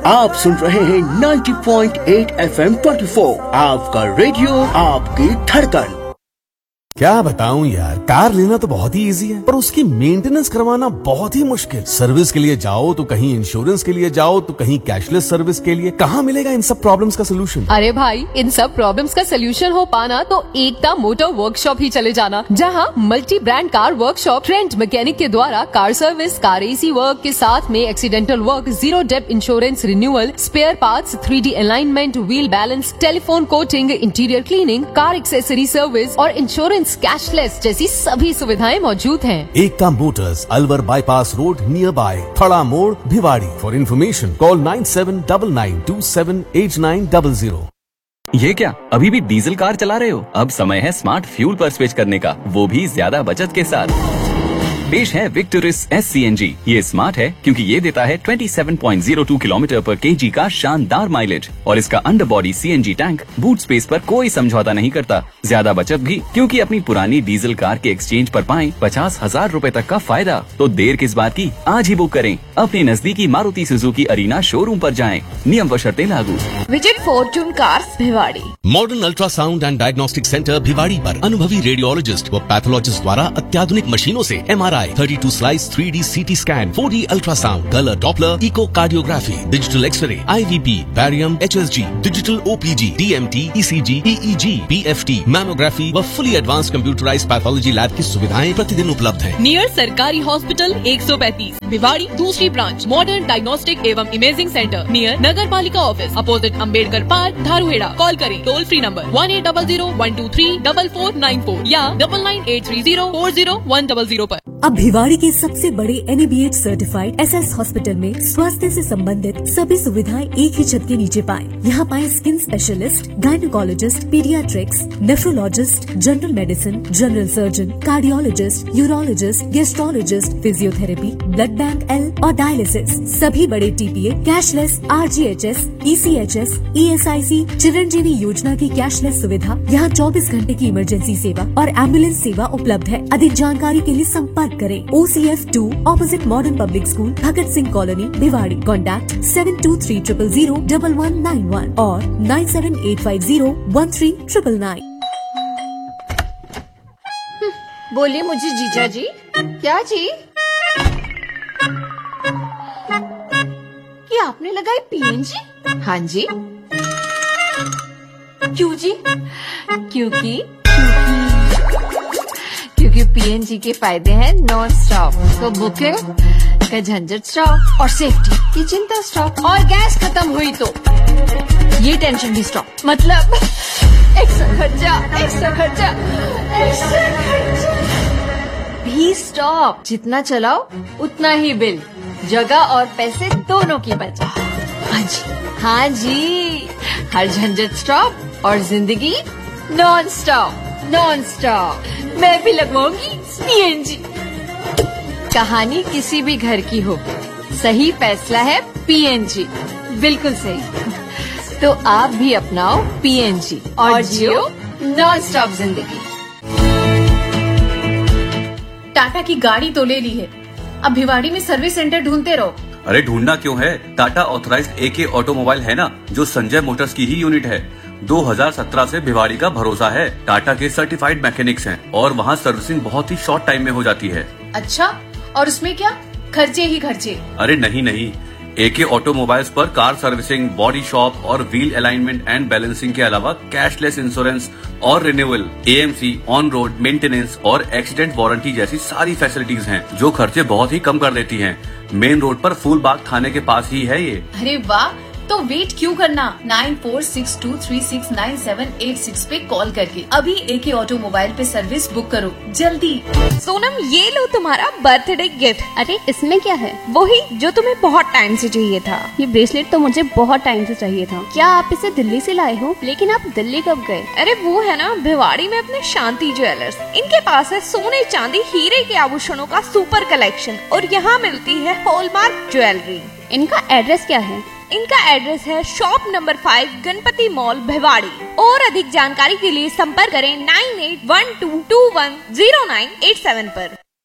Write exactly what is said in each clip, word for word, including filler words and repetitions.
आप सुन रहे हैं नब्बे पॉइंट आठ एफ एम चौबीस, आपका रेडियो, आपकी धड़कन। क्या बताऊं यार, कार लेना तो बहुत ही इजी है, पर उसकी मेंटेनेंस करवाना बहुत ही मुश्किल। सर्विस के लिए जाओ तो कहीं इंश्योरेंस के लिए जाओ तो कहीं कैशलेस सर्विस के लिए। कहाँ मिलेगा इन सब प्रॉब्लम्स का सोल्यूशन? अरे भाई, इन सब प्रॉब्लम्स का सोल्यूशन हो पाना तो एकता मोटर वर्कशॉप ही चले जाना, जहाँ multi brand car workshop trend mechanic के द्वारा car service, car AC work के साथ में accidental work, zero depth insurance renewal, spare parts, three D alignment, wheel balance, telephone coating, interior cleaning, car accessory service और insurance cashless जैसी सभी सुविधाएं मौजूद हैं। एकता Motors, Alwar bypass road, near by थड़ा मोड़, Bhiwadi. For information call nine seven nine nine to seven eight nine zero zero. ये क्या, अभी भी डीजल कार चला रहे हो? अब समय है स्मार्ट फ्यूल पर स्विच करने का, वो भी ज्यादा बचत के साथ। पेश है Victoris S C N G. ये स्मार्ट है क्योंकि ये देता है सत्ताईस पॉइंट शून्य दो किलोमीटर पर केजी का शानदार माइलेज, और इसका under body C N G tank boot space पर कोई समझौता नहीं करता। ज्यादा बचत भी क्योंकि अपनी पुरानी डीजल कार के एक्सचेंज पर पाएं पचास हजार रूपए तक का फायदा। तो देर किस बात की, आज ही बुक करें। अपने नजदीकी मारुति सुजुकी अरीना शोरूम पर जाएं। नियम व शर्तें लागू। Visit Fortune cars Bhiwadi. Modern ultrasound and diagnostic centre Bhiwadi पर अनुभवी रेडियोलॉजिस्ट व पैथोलॉजिस्ट द्वारा अत्याधुनिक मशीनों से एम आर आई, thirty two slice three D C T scan, four D ultrasound, colour Doppler, eco cardiography, digital x ray, आई V P, barium, H S G, digital O P G, D M T, ई सी जी, ई ई जी, P F T, mammography व fully advance computerised pathology lab की सुविधाएं प्रतिदिन उपलब्ध हैं। Near सरकारी hospital एक सौ पैंतीस, भिवाड़ी, दूसरी ब्रांच, मॉडर्न डायग्नोस्टिक एवं इमेजिंग सेंटर, नियर नगर पालिका office, opposite Ambedkar park, Dharuhera. Call करें toll free number one eight double zero one two three double four nine four या double nine eight three zero four zero one double zero पर। अब भिवाड़ी के सबसे बड़े N A B H certified S S hospital में स्वास्थ्य से संबंधित सभी सुविधाएं एक ही छत के नीचे पाएं। यहाँ पाएं skin specialist, gynaecologist, paediatrics, nephrologist, general medicine, general surgeon, cardiologist, urologist, gastrologist, physiotherapy, blood bank L और डायलिसिस, सभी बड़े T P A, cashless, R G H S, E C H S, E S I सी, चिरंजीवी योजना की cashless सुविधा। यहाँ चौबीस घंटे की इमरजेंसी सेवा और एम्बुलेंस सेवा उपलब्ध है। अधिक जानकारी के लिए संपर्क करें ओ C F two opposite modern public school, Bhagat Singh colony, Bhiwadi. Contact seven to three triple zero double one nine one और nine seven eight five zero one three triple nine. बोलिए मुझे जीजा जी। क्या जी? ये आपने लगाई पी एन जी? हाँ जी। क्यों जी? क्योंकि क्योंकि पी एन जी के फायदे हैं नॉन स्टॉप, तो बुकिंग का झंझट स्टॉप और सेफ्टी की चिंता स्टॉप, और गैस खत्म हुई तो ये टेंशन भी स्टॉप। मतलब एक्स्ट्रा खर्चा, एक्स्ट्रा खर्चा, एक्स्ट्रा खर्चा भी स्टॉप। जितना चलाओ उतना ही बिल, जगह और पैसे दोनों की बचत। हाँ जी, हाँ जी, हर झंझट स्टॉप और जिंदगी नॉन स्टॉप। नॉन स्टॉप मैं भी लगवाऊंगी पी एन जी। कहानी किसी भी घर की हो, सही फैसला है पी एन जी। बिल्कुल सही। तो आप भी अपनाओ पी एन जी और जियो नॉन स्टॉप जिंदगी। टाटा की गाड़ी तो ले ली है, अब भिवाड़ी में सर्विस सेंटर ढूंढते रहो। अरे ढूंढना क्यों है, टाटा ऑथराइज्ड ए के ऑटोमोबाइल है ना, जो संजय मोटर्स की ही यूनिट है। दो हज़ार सत्रह से भिवाड़ी का भरोसा है। टाटा के सर्टिफाइड मैकेनिक्स हैं और वहाँ सर्विसिंग बहुत ही शॉर्ट टाइम में हो जाती है। अच्छा, और उसमें क्या खर्चे ही खर्चे? अरे नहीं नहीं, एके ऑटोमोबाइल्स पर कार सर्विसिंग, बॉडी शॉप और व्हील अलाइनमेंट एंड बैलेंसिंग के अलावा कैशलेस इंश्योरेंस और renewal, A M C, on road maintenance और एक्सीडेंट वारंटी जैसी सारी फैसिलिटीज हैं, जो खर्चे बहुत ही कम कर देती हैं। मेन रोड पर फूलबाग थाने के पास ही है ये। अरे वाह, तो वेट क्यों करना, nine four six to three six nine seven eight six पे कॉल करके अभी एके ऑटोमोबाइल पे सर्विस बुक करो जल्दी। सोनम, ये लो तुम्हारा बर्थडे गिफ्ट। अरे इसमें क्या है? वही जो तुम्हें बहुत टाइम से चाहिए था। ये ब्रेसलेट तो मुझे बहुत टाइम से चाहिए था। क्या आप इसे दिल्ली से लाए हो? लेकिन आप दिल्ली कब गए? अरे वो है ना भिवाड़ी में अपने शांति ज्वेलर्स, इनके पास है सोने चांदी हीरे के आभूषणों का सुपर कलेक्शन और यहाँ मिलती है हॉलमार्क ज्वेलरी। इनका एड्रेस क्या है? इनका एड्रेस है shop number five, Ganpati mall, Bhiwadi. और अधिक जानकारी के लिए संपर्क करें nine eight one two to one zero nine eight seven पर।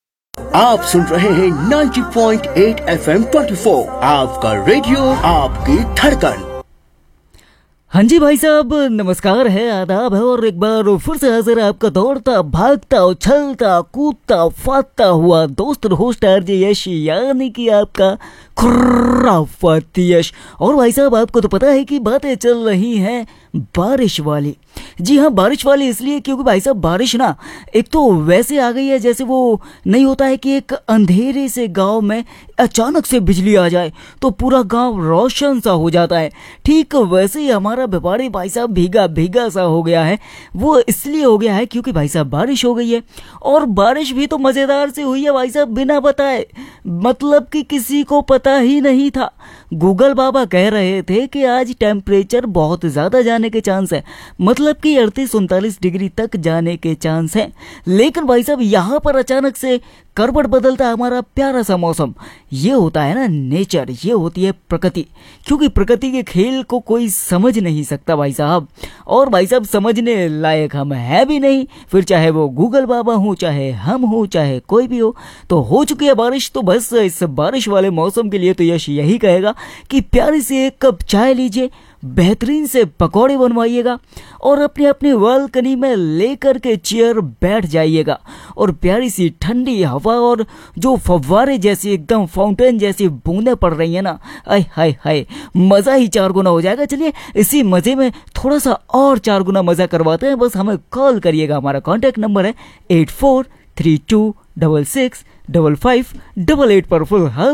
आप सुन रहे हैं नब्बे पॉइंट आठ एफ एम चौबीस, आपका रेडियो आपकी धड़कन। हाँ जी भाई साहब, नमस्कार है, आदाब है और एक बार फिर से हाजिर है आपका दौड़ता भागता उछलता कूदता फाटता हुआ दोस्त होस्ट आरजे यश, यानी कि आपका खुर्राफत यश। और भाई साहब आपको तो पता है कि बातें चल रही हैं बारिश वाली। जी हाँ, बारिश वाली इसलिए क्योंकि भाई साहब बारिश ना एक तो वैसे आ गई है जैसे वो नहीं होता है कि एक अंधेरे से गांव में अचानक से बिजली आ जाए तो पूरा गांव रोशन सा हो जाता है। ठीक वैसे ही हमारा भिवाड़ी भाई साहब भीगा भीगा सा हो गया है। वो इसलिए हो गया है क्योंकि भाई साहब बारिश हो गई है, और बारिश भी तो मजेदार से हुई है भाई साहब, बिना बताए, मतलब कि किसी को पता ही नहीं था। गूगल बाबा कह रहे थे कि आज टेम्परेचर बहुत ज्यादा जाने के चांस है, मतलब कि अड़तीस उनतालीस डिग्री तक जाने के चांस हैं। लेकिन भाई साहब यहाँ पर अचानक से करवट बदलता है हमारा प्यारा सा मौसम। ये होता है ना नेचर, ये होती है प्रकृति, क्योंकि प्रकृति के खेल को कोई समझ नहीं सकता भाई साहब। और भाई साहब समझने लायक हम है भी नहीं, फिर चाहे वो गूगल बाबा हो, चाहे हम हो, चाहे कोई भी हो। तो हो चुकी है बारिश, तो बस इस बारिश वाले मौसम के लिए तो यश यही कहेगा कि प्यारी से एक कप चाय लीजिए, बेहतरीन से पकौड़े बनवाइएगा और अपने अपने बालकनी में लेकर के चेयर बैठ जाइएगा और प्यारी सी ठंडी हवा और जो फव्वारे जैसी एकदम फाउंटेन जैसी बूंदें पड़ रही है ना, आय हाय हाय, मजा ही चार गुना हो जाएगा। चलिए इसी मजे में थोड़ा सा और चार गुना मजा करवाते हैं। बस हमें कॉल करिएगा, हमारा कॉन्टैक्ट नंबर है eight four three to double six double five double eight पर फुल